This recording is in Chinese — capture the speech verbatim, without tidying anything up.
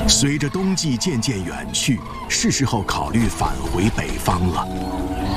随着冬季渐渐远去，是时候考虑返回北方了。